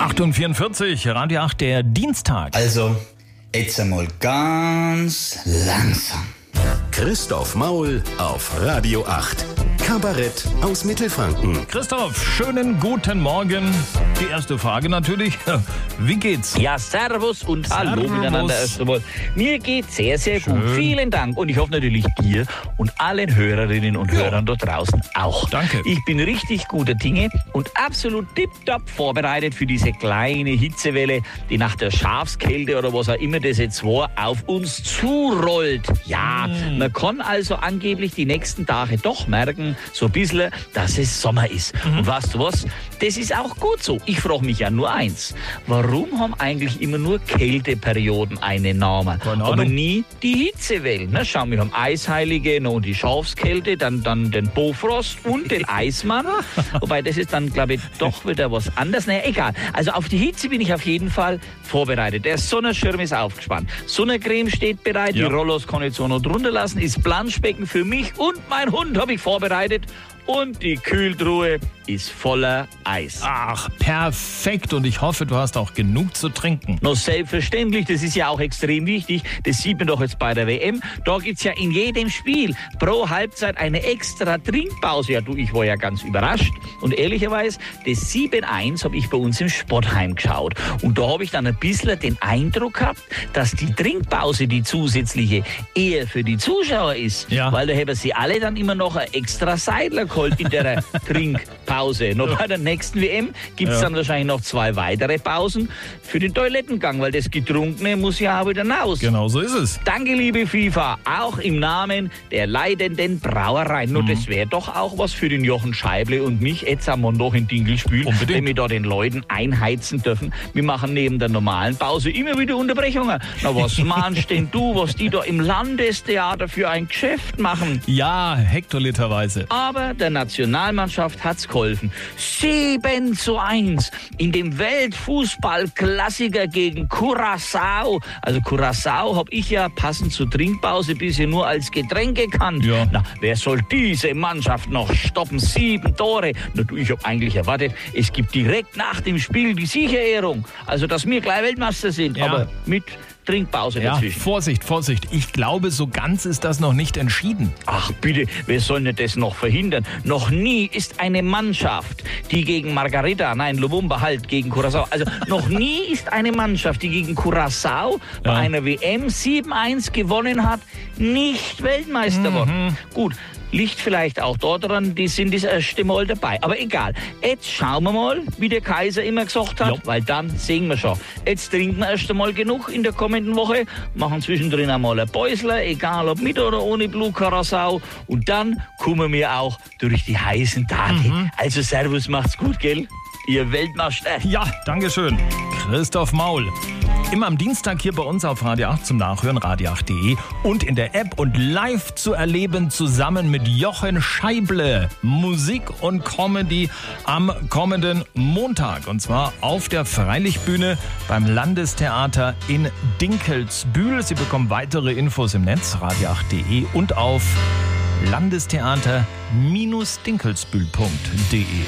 8:44, Radio 8, der Dienstag. Also, jetzt einmal ganz langsam. Christoph Maul auf Radio 8. Kabarett aus Mittelfranken. Christoph, schönen guten Morgen. Die erste Frage natürlich, wie geht's? Ja, servus und hallo Servus. miteinander erst einmal. Mir geht's sehr, sehr gut. Vielen Dank. Und ich hoffe natürlich dir und allen Hörerinnen und Hörern da draußen auch. Danke. Ich bin richtig guter Dinge und absolut tipptopp vorbereitet für diese kleine Hitzewelle, die nach der Schafskälte oder was auch immer das jetzt war, auf uns zurollt. Ja, man kann also angeblich die nächsten Tage doch merken, so ein bisschen, dass es Sommer ist. Und weißt du was? Das ist auch gut so. Ich frage mich ja nur eins. Warum haben eigentlich immer nur Kälteperioden einen Namen? Keine Ahnung. Aber nie die Hitzewellen. Na, schau, wir haben Eisheilige noch und die Schafskälte, dann den Bofrost und den Eismann. Wobei, das ist dann, glaube ich, doch wieder was anderes. Naja, egal. Also auf die Hitze bin ich auf jeden Fall vorbereitet. Der Sonnenschirm ist aufgespannt. Sonnencreme steht bereit. Ja. Die Rollos kann ich so noch drunter lassen. Ist Planschbecken für mich und mein Hund habe ich vorbereitet. Und die Kühltruhe ist voller Eis. Ach, perfekt. Und ich hoffe, du hast auch genug zu trinken. No, selbstverständlich, das ist ja auch extrem wichtig. Das sieht man doch jetzt bei der WM. Da gibt's ja in jedem Spiel pro Halbzeit eine extra Trinkpause. Ja, du, ich war ja ganz überrascht. Und ehrlicherweise, das 7:1 habe ich bei uns im Sportheim geschaut. Und da habe ich dann ein bisschen den Eindruck gehabt, dass die Trinkpause, die zusätzliche, eher für die Zuschauer ist. Ja. Weil da haben sie alle dann immer noch ein extra Seidler geholt in der Trinkpause. Noch bei der nächsten WM gibt's dann wahrscheinlich noch 2 weitere Pausen für den Toilettengang, weil das Getrunkene muss ja auch wieder raus. Genau so ist es. Danke, liebe FIFA, auch im Namen der leidenden Brauereien. Nur das wäre doch auch was für den Jochen Scheible und mich jetzt am Montag in Dinkelspül, Unbedingt. wenn wir da den Leuten einheizen dürfen. Wir machen neben der normalen Pause immer wieder Unterbrechungen. Na, was meinst denn du, was die da im Landestheater für ein Geschäft machen? Ja, hektoliterweise. Aber der Nationalmannschaft hat's geholfen. 7:1 in dem Weltfußball-Klassiker gegen Curaçao. Also Curaçao habe ich ja passend zur Trinkpause bisher nur als Getränk gekannt. Ja. Na, wer soll diese Mannschaft noch stoppen? 7 Tore. Na du, ich habe eigentlich erwartet, es gibt direkt nach dem Spiel die Siegerehrung. Also, dass wir gleich Weltmeister sind, Ja. aber mit Trinkpause Ja, dazwischen. Vorsicht, Vorsicht. Ich glaube, so ganz ist das noch nicht entschieden. Ach bitte, wer soll denn das noch verhindern? Noch nie ist eine Mannschaft, die gegen Lumumba halt gegen Curaçao, also noch nie ist eine Mannschaft, die gegen Curaçao bei einer WM 7:1 gewonnen hat, nicht Weltmeister geworden. Gut, liegt vielleicht auch dort dran, die sind das erste Mal dabei. Aber egal, jetzt schauen wir mal, wie der Kaiser immer gesagt hat, Ja. weil dann sehen wir schon. Jetzt trinken wir erst einmal genug in der kommenden Woche, machen zwischendrin einmal ein Päusler, egal ob mit oder ohne Blue Curaçao. Und dann kommen wir auch durch die heißen Tage. Also Servus, macht's gut, gell? Ihr Weltmeister. Ja, dankeschön. Christoph Maul. Immer am Dienstag hier bei uns auf Radio 8 zum Nachhören, radio8.de und in der App und live zu erleben zusammen mit Jochen Scheible. Musik und Comedy am kommenden Montag. Und zwar auf der Freilichtbühne beim Landestheater in Dinkelsbühl. Sie bekommen weitere Infos im Netz, radio8.de und auf landestheater-dinkelsbühl.de.